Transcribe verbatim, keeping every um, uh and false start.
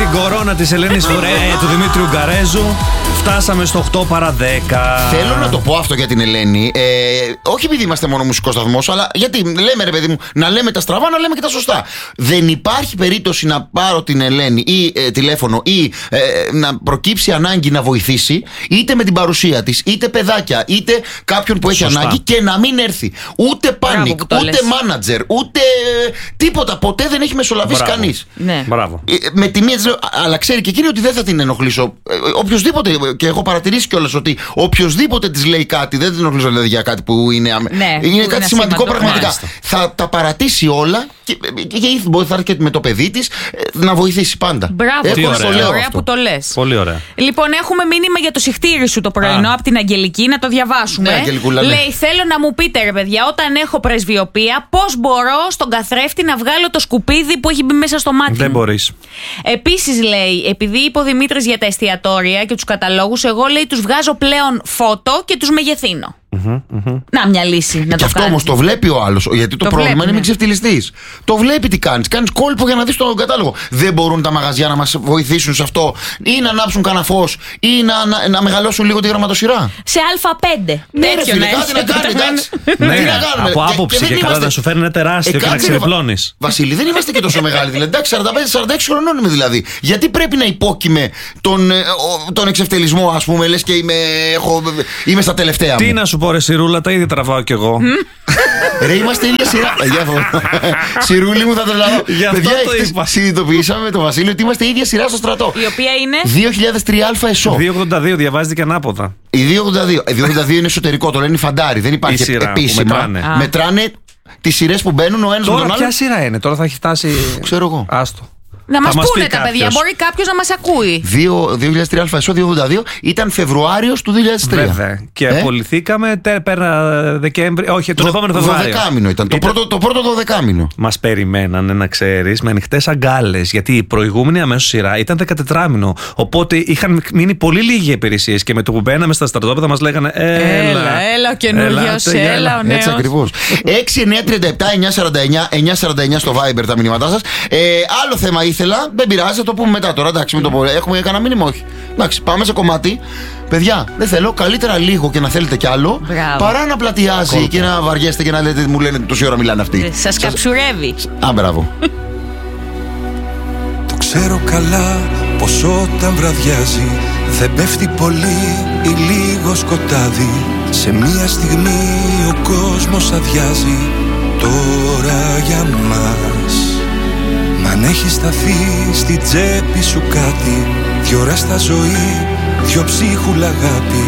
την κορώνα της Ελένης Φορέ, του Δημήτριου Γκαρέζου. Φτάσαμε στο οκτώ παρά δέκα. Θέλω να το πω αυτό για την Ελένη. Ε, όχι επειδή είμαστε μόνο μουσικός σταθμός, αλλά γιατί λέμε, ρε παιδί μου, να λέμε τα στραβά, να λέμε και τα σωστά. Δεν υπάρχει περίπτωση να πάρω την Ελένη ή ε, τηλέφωνο ή ε, να προκύψει ανάγκη να βοηθήσει, είτε με την παρουσία της, είτε παιδάκια, είτε κάποιον που έχει σωστά. ανάγκη και να μην έρθει. Ούτε πάνικ, ούτε μάνατζερ, ούτε τίποτα. Ποτέ δεν έχει μεσολαβήσει κανείς. Ναι. Μπράβο. Ε, με τη μία της λέω, αλλά ξέρει και εκείνη ότι δεν θα την ενοχλήσω. Ε, οποιοςδήποτε, και έχω παρατηρήσει κιόλας ότι οποιοςδήποτε της λέει κάτι, δεν την ενοχλήσω δηλαδή για κάτι που είναι, ναι, είναι που κάτι είναι σημαντικό πραγματικά. Μάλιστα. Θα τα παρατήσει όλα και, και, και μπορεί θα έρθει και με το παιδί της να βοηθήσει πάντα. Μπράβο, τι ωραία, ωραία, ωραία που το λες. Πολύ ωραία. Λοιπόν, έχουμε μήνυμα για το συχτήρι σου το πρωινό από την Αγγελική, να το διαβάσουμε. Ναι, Αγγελικούλα, ναι. Λέει: θέλω να μου πείτε, ρε παιδιά, όταν έχω πρεσβειοπία, πώς μπορώ στον καθρέφτη να βγάλω το σκουπίδι που έχει μπει μέσα στο μάτι. Δεν μου. μπορείς. Επίσης, λέει, επειδή είπε ο Δημήτρης για τα εστιατόρια και τους καταλόγους, εγώ λέει τους βγάζω πλέον φώτο και τους μεγεθύνω. Mm-hmm, mm-hmm. Να μια λύση να και το αυτό κάνεις. όμως το βλέπει ο άλλος. Γιατί το, Το πρόβλημα βλέπει, είναι ναι. μην ξεφτυλιστείς. Το βλέπει τι κάνεις. Κάνεις κόλπο για να δεις τον κατάλογο. Δεν μπορούν τα μαγαζιά να μας βοηθήσουν σε αυτό, ή να ανάψουν κανένα φως, ή να, να, να μεγαλώσουν λίγο τη γραμματοσυρά. Σε Α5. Ναι, ρε Τέτοιο φίλε, να κάτι να έχει. κάνει, εντάξει. Ναι, Τι να κάνουμε. από Και- άποψη και και, δεν καλά είμαστε- να σου φέρνει ένα τεράστιο Ε, και να κάτσε, ρε, ξερευνώνεις. Βασίλη, δεν είμαστε και τόσο μεγάλοι. Δηλαδή, εντάξει, σαράντα πέντε σαράντα έξι χρονών είμαι δηλαδή. Γιατί πρέπει να υπόκειμαι τον, ε, ο- τον εξευτελισμό, ας πούμε, λες και είμαι, έχω, είμαι στα τελευταία μου. Τι να σου πω, ρε Σιρούλα, τα ήδη τραβάω κι εγώ. Ρε, είμαστε ίδια σειρά. Παιδιά, Σιρούλη μου, θα τρελαθώ. Γι' αυτό Παιδιά, το χτες είπα. συνειδητοποιήσαμε με τον Βασίλη ότι είμαστε ίδια σειρά στο στρατό. Η οποία είναι. δύο χιλιάδες τρία Α ΕΣΟ. δύο ογδόντα δύο διαβάζεται και ανάποδα. Η δύο ογδόντα δύο. Η δύο ογδόντα δύο είναι εσωτερικό, το λένε φαντάρι. Δεν υπάρχει Η σειρά που επίσημα. μετράνε. Α. Μετράνε τις σειρές που μπαίνουν ο ένας με τον Τώρα άλλον. ποια σειρά είναι, τώρα θα έχει φτάσει. Ξέρω εγώ. Άστο. Να μας Θα μας πούνε πει τα παιδιά, κάποιος. μπορεί κάποιος να μας ακούει. δύο χιλιάδες τρία Α ΕΣΟ δύο ογδόντα δύο ήταν Φεβρουάριος του δύο χιλιάδες τρία. Βέβαια. Και Ε? απολυθήκαμε τε- πέρα Δεκέμβρη. Όχι, τον επόμενο Φεβρουάριο. Δωδεκάμινο ήταν. Το Ήταν- πρώτο, το πρώτο δωδεκάμινο. Μας περιμένανε, να ξέρεις, με ανοιχτές αγκάλες. Γιατί η προηγούμενη αμέσως σειρά ήταν δεκατετράμινο. Οπότε είχαν μείνει πολύ λίγοι υπηρεσίες και με το που μπαίναμε στα στρατόπεδα μας λέγανε Έλα, Έλα, έλα ο καινούριος, ελάτε, έλα ο νέος. Έτσι ακριβώς. έξι εννιά τριάντα επτά εννιά σαράντα εννιά εννιά σαράντα εννιά στο Viber τα μηνύματά σας. Ε, άλλο θέμα ήθελα, δεν πειράζει, θα το πούμε μετά τώρα. Εντάξει, με το πω. Έχουμε κανένα μήνυμα, όχι. Εντάξει, πάμε σε κομμάτι. Παιδιά, δεν θέλω καλύτερα λίγο και να θέλετε κι άλλο, Μπράβο. παρά να πλατιάζει Κόλπο. και να βαριέστε και να λέτε μου λένε τόση ώρα μιλάνε αυτοί. Σας καψουρεύει. Α, μπράβο. Το ξέρω καλά πως όταν βραδιάζει δεν πέφτει πολύ ή λίγο σκοτάδι. Σε μία στιγμή ο κόσμος αδειάζει τώρα για μας. Μ' αν έχει σταθεί στη τσέπη σου κάτι, δυο ώρα στα ζωή, δυο ψίχουλα αγάπη.